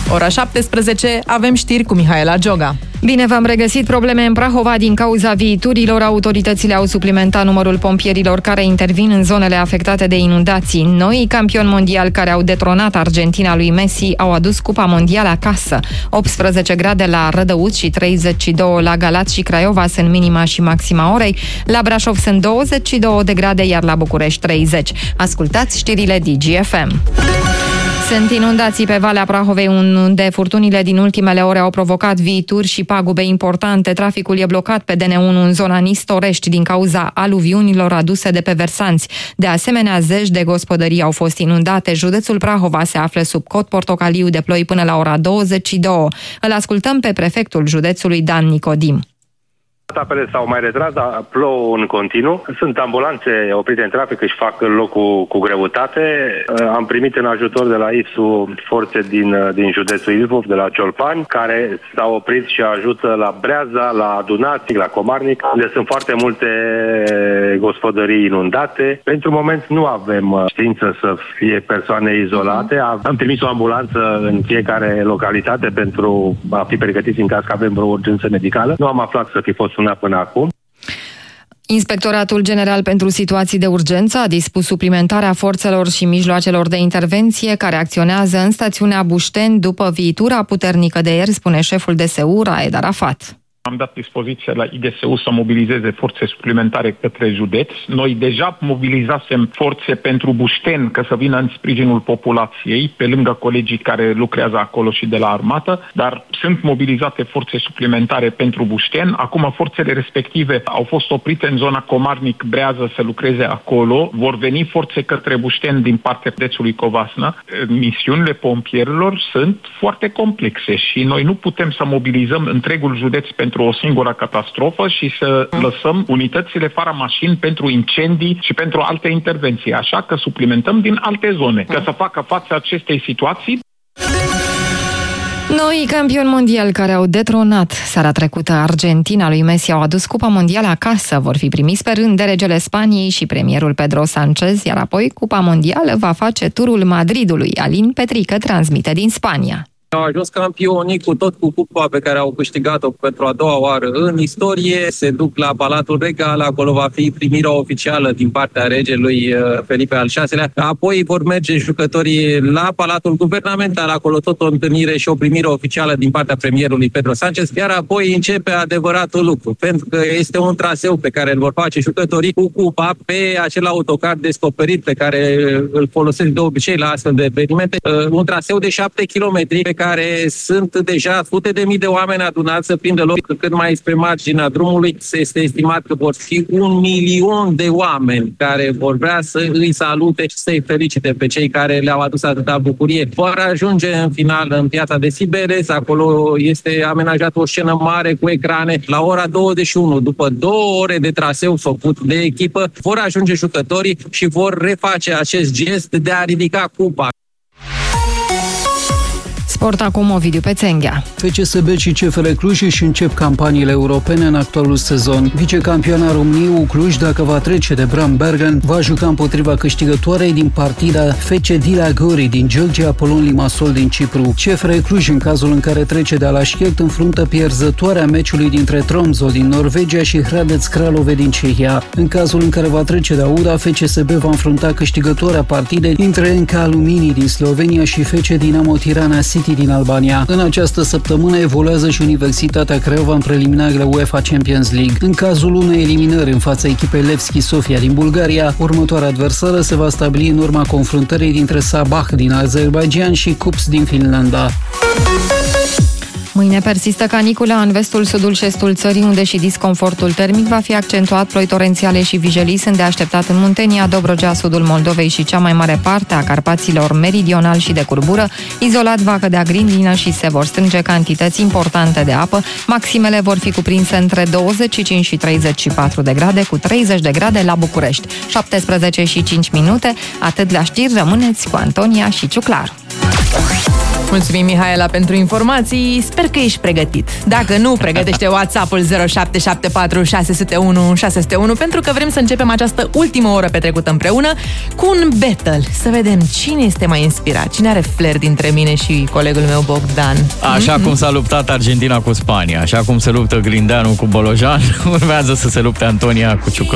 Ora 17, avem știri cu Mihaela Gioga. Bine v-am regăsit. Probleme în Prahova din cauza viiturilor. Autoritățile au suplimentat numărul pompierilor care intervin în zonele afectate de inundații. Noi campioni mondiali care au detronat Argentina lui Messi au adus Cupa Mondială acasă. 18 grade la Rădăuți și 32 la Galați și Craiova sunt minima și maxima orei. La Brașov sunt 22 de grade, iar la București 30. Ascultați știrile DGFM. Sunt inundații pe Valea Prahovei, unde furtunile din ultimele ore au provocat viituri și pagube importante. Traficul e blocat pe DN1 în zona Nistorești din cauza aluviunilor aduse de pe versanți. De asemenea, zeci de gospodării au fost inundate. Județul Prahova se află sub cod portocaliu de ploi până la ora 22. Îl ascultăm pe prefectul județului Dan Nicodim. Apele s-au mai retras, dar plouă în continuu. Sunt ambulanțe oprite în trafic, își fac locul cu greutate. Am primit în ajutor de la IFSU forțe din județul Ilfov, de la Ciolpani, care s-au oprit și ajută la Breaza, la Adunați, la Comarnic, unde sunt foarte multe gospodării inundate. Pentru moment nu avem știință să fie persoane izolate. Am trimis o ambulanță în fiecare localitate pentru a fi pregătiți în caz că avem vreo urgență medicală. Nu am aflat să fi fost sunat până acum. Inspectoratul General pentru Situații de Urgență a dispus suplimentarea forțelor și mijloacelor de intervenție care acționează în stațiunea Bușteni după viitura puternică de ieri, spune șeful DSU, Raed Arafat. Am dat dispoziție la IDSU să mobilizeze forțe suplimentare către județ. Noi deja mobilizasem forțe pentru Bușteni, că să vină în sprijinul populației, pe lângă colegii care lucrează acolo și de la armată, dar sunt mobilizate forțe suplimentare pentru Bușteni. Acum forțele respective au fost oprite în zona Comarnic-Brează să lucreze acolo. Vor veni forțe către Bușteni din partea județului Covasna. Misiunile pompierilor sunt foarte complexe și noi nu putem să mobilizăm întregul județ pentru o singură catastrofă și să lăsăm unitățile fără mașini pentru incendii și pentru alte intervenții. Așa că suplimentăm din alte zone, ca să facă față acestei situații. Noi campioni mondiali care au detronat seara trecută Argentina lui Messi au adus Cupa Mondială acasă. Vor fi primiți pe rând de regele Spaniei și premierul Pedro Sánchez, iar apoi Cupa Mondială va face turul Madridului. Alin Petrică transmite din Spania. Au ajuns campioni cu cupa pe care au câștigat-o pentru a doua oară în istorie. Se duc la Palatul Regal, acolo va fi primirea oficială din partea regelui Felipe al VI-lea. Apoi vor merge jucătorii la Palatul Guvernamental, acolo tot o întâlnire și o primire oficială din partea premierului Pedro Sánchez, iar apoi începe adevăratul lucru, pentru că este un traseu pe care îl vor face jucătorii cu cupa pe acel autocar descoperit pe care îl folosesc de obicei la astfel de evenimente, un traseu de 7 km pe care sunt deja sute de mii de oameni adunați să prindă loc cât mai spre marginea drumului. Este estimat că vor fi 1 milion de oameni care vor vrea să îi salute și să-i felicite pe cei care le-au adus atâta bucurie. Vor ajunge în final în piața de Siberes, acolo este amenajată o scenă mare cu ecrane. La ora 21, după 2 ore de traseu făcut de echipă, vor ajunge jucătorii și vor reface acest gest de a ridica cupa. Sport acum, Ovidiu Pețenghea. FCSB și CFR Cluj își încep campaniile europene în actualul sezon. Vicecampioana României Cluj, dacă va trece de Brambergen, va juca împotriva câștigătoarei din partida FC Dila Gori din Georgia, Apolon Limassol din Cipru. CFR Cluj, în cazul în care trece de Alaşkert, înfruntă pierzătoarea meciului dintre Tromsø din Norvegia și Hradec Kralove din Cehia. În cazul în care va trece de Auda, FCSB va înfrunta câștigătoarea partidei dintre NK Alumini din Slovenia și FC Dinamo Tirana City din Albania. În această săptămână evoluează și Universitatea Craiova în preliminarele UEFA Champions League. În cazul unei eliminări în fața echipei Levski Sofia din Bulgaria, următoarea adversară se va stabili în urma confruntării dintre Sabah din Azerbaijan și Kups din Finlanda. Mâine persistă canicula în vestul, sudul și estul țării, unde și disconfortul termic va fi accentuat. Ploi torențiale și vijelii sunt de așteptat în Muntenia, Dobrogea, sudul Moldovei și cea mai mare parte a Carpaților meridional și de curbură. Izolat va cădea grindină și se vor strânge cantități importante de apă. Maximele vor fi cuprinse între 25 și 34 de grade, cu 30 de grade la București. 17 și 5 minute, atât la știri, rămâneți cu Antonia și Ciuclaru. Mulțumim, Mihaela, pentru informații. Sper că ești pregătit. Dacă nu, pregătește WhatsApp-ul 0774 601 601 pentru că vrem să începem această ultimă oră petrecută împreună cu un battle. Să vedem cine este mai inspirat, cine are flair dintre mine și colegul meu Bogdan. Așa cum s-a luptat Argentina cu Spania, așa cum se luptă Grindeanu cu Bolojan, urmează să se lupte Antonia cu Ciucă.